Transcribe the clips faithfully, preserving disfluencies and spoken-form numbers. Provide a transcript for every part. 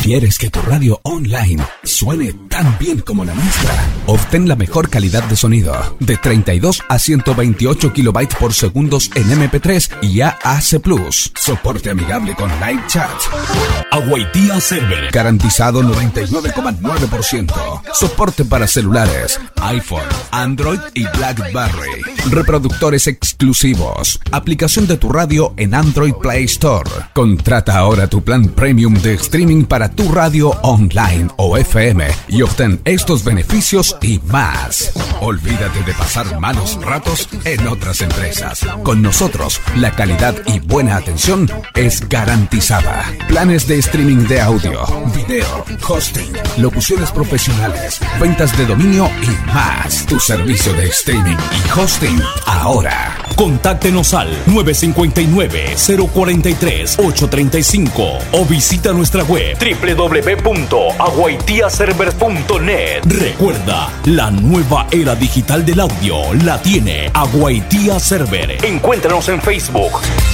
¿Quieres que tu radio online suene tan bien como la nuestra? Obtén la mejor calidad de sonido de treinta y dos a ciento veintiocho kilobytes por segundo en eme pe tres y A A C plus. Soporte amigable con live chat. Awaitia Server. Garantizado noventa y nueve coma nueve por ciento. Soporte para celulares, iPhone, Android y BlackBerry. Reproductores exclusivos. Aplicación de tu radio en Android Play Store. Contrata ahora tu plan premium de streaming para tu radio online o F M y obtén estos beneficios y más. Olvídate de pasar malos ratos en otras empresas. Con nosotros, la calidad y buena atención es garantizada. Planes de streaming de audio, video, hosting, locuciones profesionales, ventas de dominio y más. Tu servicio de streaming y hosting ahora. Contáctenos al nueve cinco nueve, cero cuatro tres, ocho tres cinco o visita nuestra web doble u doble u doble u punto awaitia server punto net. Recuerda, la nueva era digital del audio la tiene Awaitia Server. Encuéntranos en Facebook.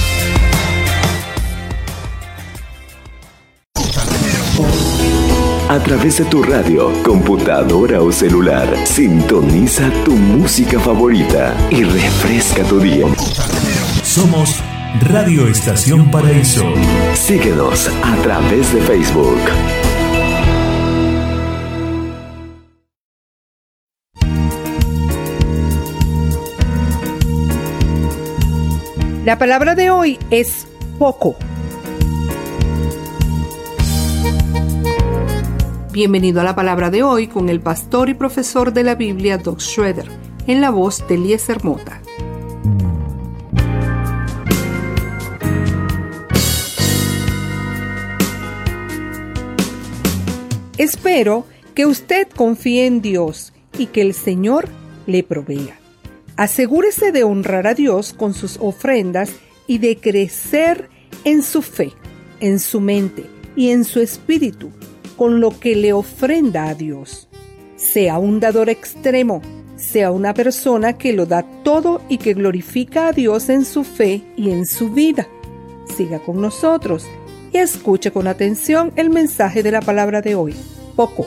A través de tu radio, computadora o celular, sintoniza tu música favorita y refresca tu día. Somos Radio Estación Paraíso. Síguenos a través de Facebook. La palabra de hoy es poco. Bienvenido a la palabra de hoy con el pastor y profesor de la Biblia, Doug Schroeder, en la voz de Eliezer Mota. Espero que usted confíe en Dios y que el Señor le provea. Asegúrese de honrar a Dios con sus ofrendas y de crecer en su fe, en su mente y en su espíritu, con lo que le ofrenda a Dios. Sea un dador extremo, sea una persona que lo da todo y que glorifica a Dios en su fe y en su vida. Siga con nosotros y escuche con atención el mensaje de la palabra de hoy. Poco.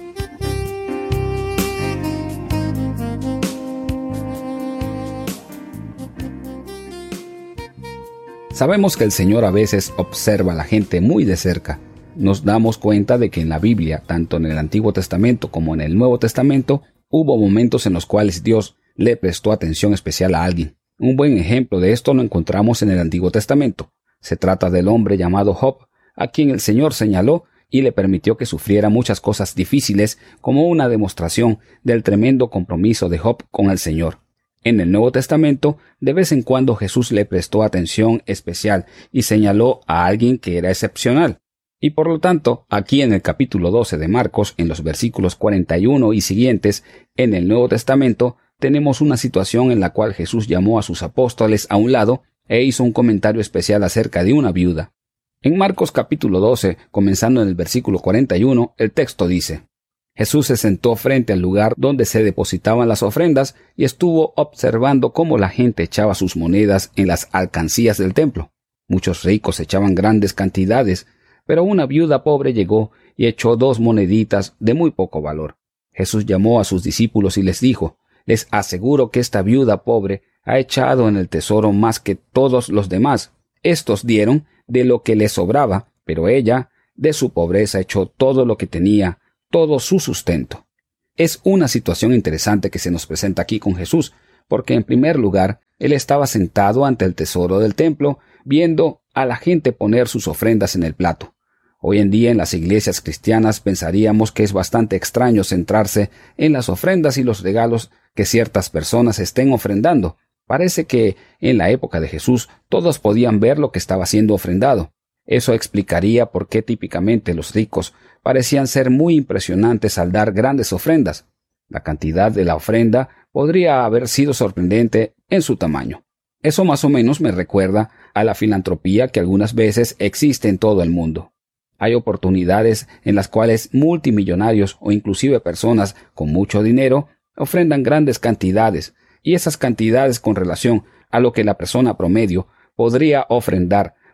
Sabemos que el Señor a veces observa a la gente muy de cerca. Nos damos cuenta de que en la Biblia, tanto en el Antiguo Testamento como en el Nuevo Testamento, hubo momentos en los cuales Dios le prestó atención especial a alguien. Un buen ejemplo de esto lo encontramos en el Antiguo Testamento. Se trata del hombre llamado Job, a quien el Señor señaló y le permitió que sufriera muchas cosas difíciles como una demostración del tremendo compromiso de Job con el Señor. En el Nuevo Testamento, de vez en cuando Jesús le prestó atención especial y señaló a alguien que era excepcional. Y por lo tanto, aquí en el capítulo doce de Marcos, en los versículos cuarenta y uno y siguientes, en el Nuevo Testamento, tenemos una situación en la cual Jesús llamó a sus apóstoles a un lado e hizo un comentario especial acerca de una viuda. En Marcos capítulo doce, comenzando en el versículo cuarenta y uno, el texto dice: Jesús se sentó frente al lugar donde se depositaban las ofrendas y estuvo observando cómo la gente echaba sus monedas en las alcancías del templo. Muchos ricos echaban grandes cantidades, pero una viuda pobre llegó y echó dos moneditas de muy poco valor. Jesús llamó a sus discípulos y les dijo: les aseguro que esta viuda pobre ha echado en el tesoro más que todos los demás. Estos dieron de lo que les sobraba, pero ella, de su pobreza, echó todo lo que tenía, todo su sustento. Es una situación interesante que se nos presenta aquí con Jesús, porque en primer lugar, él estaba sentado ante el tesoro del templo, viendo a la gente poner sus ofrendas en el plato. Hoy en día en las iglesias cristianas pensaríamos que es bastante extraño centrarse en las ofrendas y los regalos que ciertas personas estén ofrendando. Parece que en la época de Jesús todos podían ver lo que estaba siendo ofrendado. Eso explicaría por qué típicamente los ricos parecían ser muy impresionantes al dar grandes ofrendas. La cantidad de la ofrenda podría haber sido sorprendente en su tamaño. Eso más o menos me recuerda a la filantropía que algunas veces existe en todo el mundo. Hay oportunidades en las cuales multimillonarios o inclusive personas con mucho dinero ofrendan grandes cantidades, y esas cantidades con relación a lo que la persona promedio podría ofrendar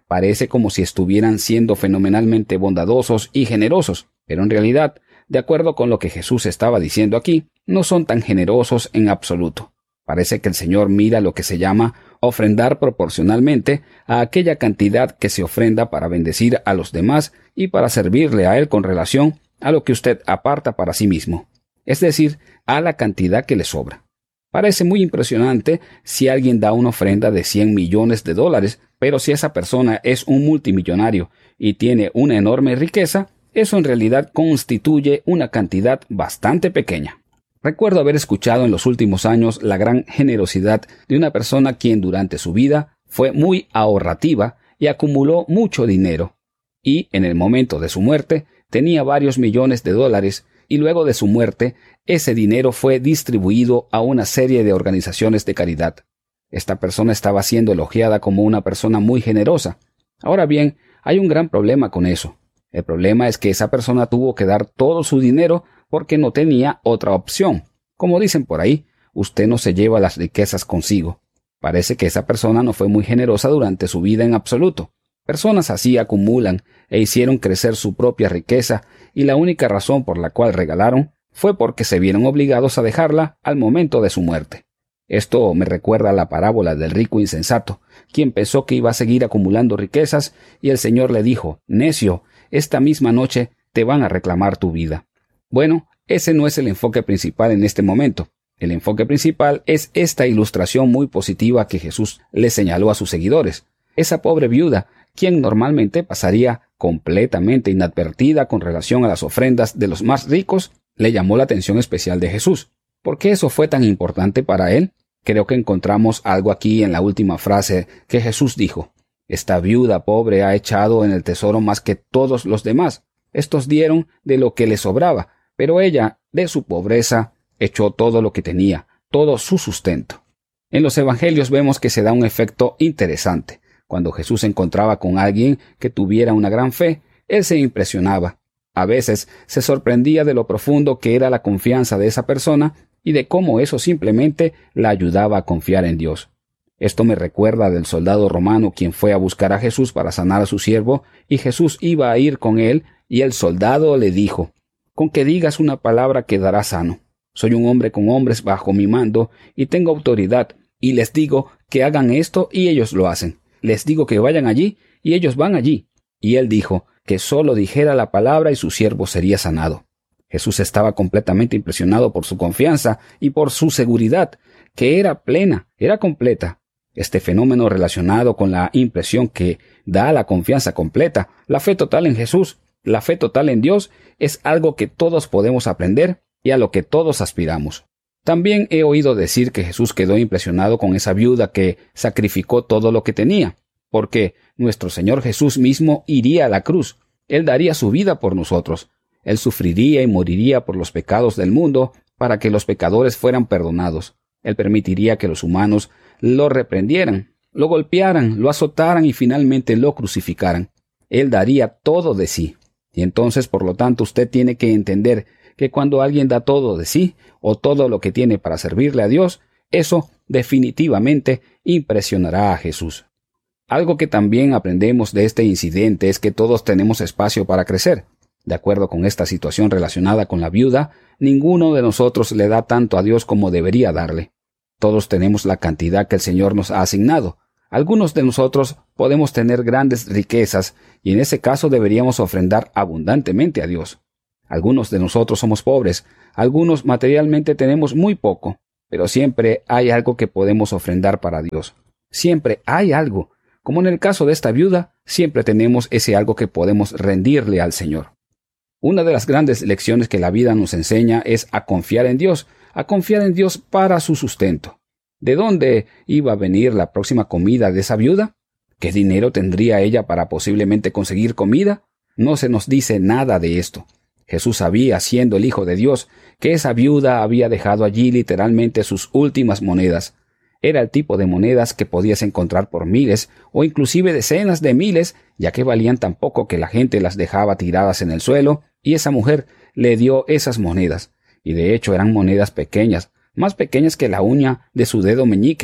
Parece como si estuvieran siendo fenomenalmente bondadosos y generosos, pero en realidad, de acuerdo con lo que Jesús estaba diciendo aquí, no son tan generosos en absoluto. Parece que el Señor mira lo que se llama ofrendar proporcionalmente a aquella cantidad que se ofrenda para bendecir a los demás y para servirle a Él con relación a lo que usted aparta para sí mismo, es decir, a la cantidad que le sobra. Parece muy impresionante si alguien da una ofrenda de cien millones de dólares, pero si esa persona es un multimillonario y tiene una enorme riqueza, eso en realidad constituye una cantidad bastante pequeña. Recuerdo haber escuchado en los últimos años la gran generosidad de una persona quien durante su vida fue muy ahorrativa y acumuló mucho dinero, y en el momento de su muerte tenía varios millones de dólares, y luego de su muerte ese dinero fue distribuido a una serie de organizaciones de caridad. Esta persona estaba siendo elogiada como una persona muy generosa. Ahora bien, hay un gran problema con eso. El problema es que esa persona tuvo que dar todo su dinero porque no tenía otra opción. Como dicen por ahí, usted no se lleva las riquezas consigo. Parece que esa persona no fue muy generosa durante su vida en absoluto. Personas así acumulan e hicieron crecer su propia riqueza, y la única razón por la cual regalaron fue porque se vieron obligados a dejarla al momento de su muerte. Esto me recuerda a la parábola del rico insensato, quien pensó que iba a seguir acumulando riquezas, y el Señor le dijo: «Necio, esta misma noche te van a reclamar tu vida». Bueno, ese no es el enfoque principal en este momento. El enfoque principal es esta ilustración muy positiva que Jesús le señaló a sus seguidores. Esa pobre viuda, quien normalmente pasaría completamente inadvertida con relación a las ofrendas de los más ricos, le llamó la atención especial de Jesús. ¿Por qué eso fue tan importante para él? Creo que encontramos algo aquí en la última frase que Jesús dijo: «Esta viuda pobre ha echado en el tesoro más que todos los demás. Estos dieron de lo que les sobraba, pero ella, de su pobreza, echó todo lo que tenía, todo su sustento». En los evangelios vemos que se da un efecto interesante. Cuando Jesús se encontraba con alguien que tuviera una gran fe, él se impresionaba. A veces se sorprendía de lo profundo que era la confianza de esa persona y de cómo eso simplemente la ayudaba a confiar en Dios. Esto me recuerda del soldado romano quien fue a buscar a Jesús para sanar a su siervo, y Jesús iba a ir con él, y el soldado le dijo: «Con que digas una palabra quedará sano. Soy un hombre con hombres bajo mi mando, y tengo autoridad, y les digo que hagan esto, y ellos lo hacen. Les digo que vayan allí, y ellos van allí». Y él dijo que solo dijera la palabra y su siervo sería sanado. Jesús estaba completamente impresionado por su confianza y por su seguridad, que era plena, era completa. Este fenómeno relacionado con la impresión que da la confianza completa, la fe total en Jesús, la fe total en Dios, es algo que todos podemos aprender y a lo que todos aspiramos. También he oído decir que Jesús quedó impresionado con esa viuda que sacrificó todo lo que tenía, porque nuestro Señor Jesús mismo iría a la cruz. Él daría su vida por nosotros. Él sufriría y moriría por los pecados del mundo para que los pecadores fueran perdonados. Él permitiría que los humanos lo reprendieran, lo golpearan, lo azotaran y finalmente lo crucificaran. Él daría todo de sí. Y entonces, por lo tanto, usted tiene que entender que cuando alguien da todo de sí, o todo lo que tiene para servirle a Dios, eso definitivamente impresionará a Jesús. Algo que también aprendemos de este incidente es que todos tenemos espacio para crecer. De acuerdo con esta situación relacionada con la viuda, ninguno de nosotros le da tanto a Dios como debería darle. Todos tenemos la cantidad que el Señor nos ha asignado. Algunos de nosotros podemos tener grandes riquezas y en ese caso deberíamos ofrendar abundantemente a Dios. Algunos de nosotros somos pobres, algunos materialmente tenemos muy poco, pero siempre hay algo que podemos ofrendar para Dios. Siempre hay algo. Como en el caso de esta viuda, siempre tenemos ese algo que podemos rendirle al Señor. Una de las grandes lecciones que la vida nos enseña es a confiar en Dios, a confiar en Dios para su sustento. ¿De dónde iba a venir la próxima comida de esa viuda? ¿Qué dinero tendría ella para posiblemente conseguir comida? No se nos dice nada de esto. Jesús sabía, siendo el Hijo de Dios, que esa viuda había dejado allí literalmente sus últimas monedas. Era el tipo de monedas que podías encontrar por miles o inclusive decenas de miles, ya que valían tan poco que la gente las dejaba tiradas en el suelo, y esa mujer le dio esas monedas. Y de hecho eran monedas pequeñas, más pequeñas que la uña de su dedo meñique.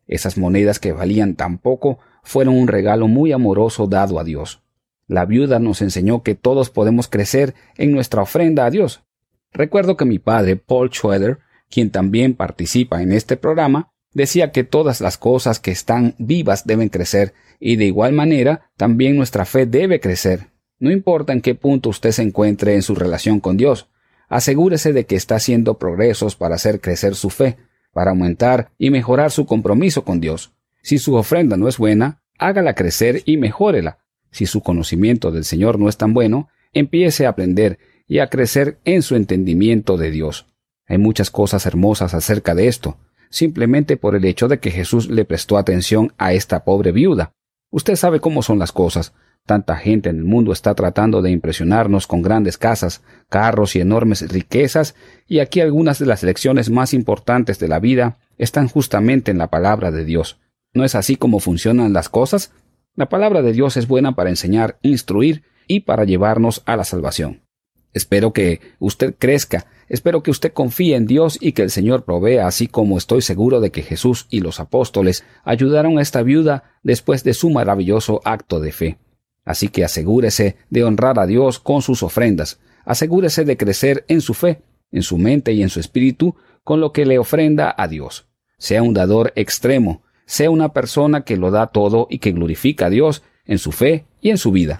Esas monedas que valían tan poco fueron un regalo muy amoroso dado a Dios. La viuda nos enseñó que todos podemos crecer en nuestra ofrenda a Dios. Recuerdo que mi padre, Paul Schroeder, quien también participa en este programa, decía que todas las cosas que están vivas deben crecer, y de igual manera también nuestra fe debe crecer. No importa en qué punto usted se encuentre en su relación con Dios, asegúrese de que está haciendo progresos para hacer crecer su fe, para aumentar y mejorar su compromiso con Dios. Si su ofrenda no es buena, hágala crecer y mejórela. Si su conocimiento del Señor no es tan bueno, empiece a aprender y a crecer en su entendimiento de Dios. Hay muchas cosas hermosas acerca de esto, simplemente por el hecho de que Jesús le prestó atención a esta pobre viuda. Usted sabe cómo son las cosas. Tanta gente en el mundo está tratando de impresionarnos con grandes casas, carros y enormes riquezas, y aquí algunas de las lecciones más importantes de la vida están justamente en la palabra de Dios. ¿No es así como funcionan las cosas? La palabra de Dios es buena para enseñar, instruir y para llevarnos a la salvación. Espero que usted crezca, espero que usted confíe en Dios y que el Señor provea, así como estoy seguro de que Jesús y los apóstoles ayudaron a esta viuda después de su maravilloso acto de fe. Así que asegúrese de honrar a Dios con sus ofrendas, asegúrese de crecer en su fe, en su mente y en su espíritu con lo que le ofrenda a Dios. Sea un dador extremo, sea una persona que lo da todo y que glorifica a Dios en su fe y en su vida.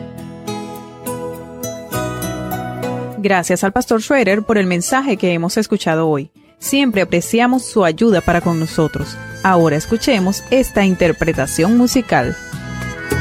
Gracias al pastor Schroeder por el mensaje que hemos escuchado hoy. Siempre apreciamos su ayuda para con nosotros. Ahora escuchemos esta interpretación musical.